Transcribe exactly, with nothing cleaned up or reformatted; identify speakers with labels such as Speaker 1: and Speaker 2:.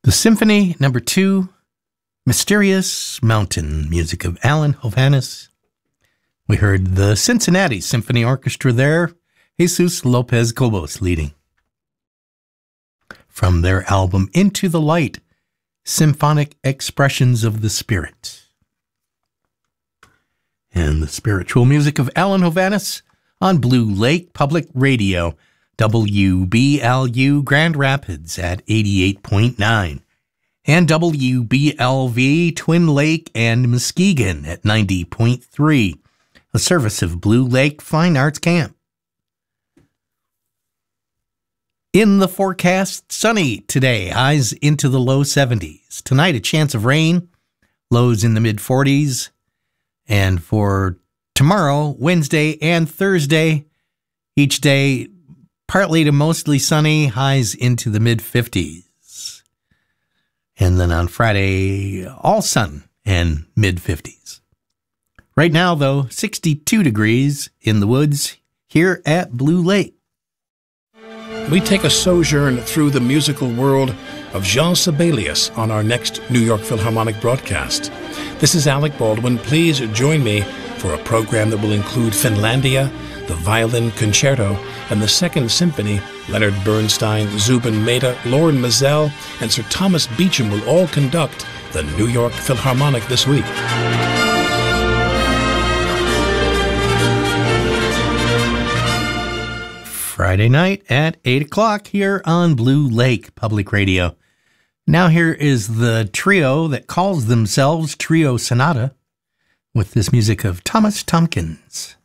Speaker 1: The Symphony Number Two, Mysterious Mountain, music of Alan Hovhaness. We heard the Cincinnati Symphony Orchestra there, Jesus Lopez Cobos leading. From their album Into the Light, Symphonic Expressions of the Spirit. And the spiritual music of Alan Hovhaness on Blue Lake Public Radio, W B L U Grand Rapids at eighty-eight point nine, and W B L V Twin Lake and Muskegon at ninety point three, a service of Blue Lake Fine Arts Camp. In the forecast, sunny today, highs into the low seventies. Tonight, a chance of rain, lows in the mid forties. And for tomorrow, Wednesday, and Thursday, each day, partly to mostly sunny, highs into the mid fifties. And then on Friday, all sun and mid fifties. Right now, though, sixty-two degrees in the woods here at Blue Lake.
Speaker 2: We take a sojourn through the musical world of Jean Sibelius on our next New York Philharmonic broadcast. This is Alec Baldwin. Please join me for a program that will include Finlandia, the Violin Concerto, and the Second Symphony. Leonard Bernstein, Zubin Mehta, Lauren Mazel, and Sir Thomas Beecham will all conduct the New York Philharmonic this week.
Speaker 1: Friday night at eight o'clock here on Blue Lake Public Radio. Now here is the trio that calls themselves Trio Sonata with this music of Thomas Tompkins.